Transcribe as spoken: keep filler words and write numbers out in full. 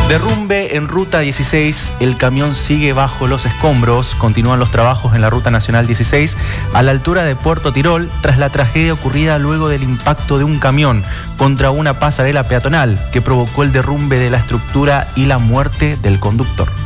Derrumbe en Ruta dieciséis, el camión sigue bajo los escombros. Continúan los trabajos en la Ruta Nacional dieciséis a la altura de Puerto Tirol tras la tragedia ocurrida luego del impacto de un camión contra una pasarela peatonal que provocó el derrumbe de la estructura y la muerte del conductor.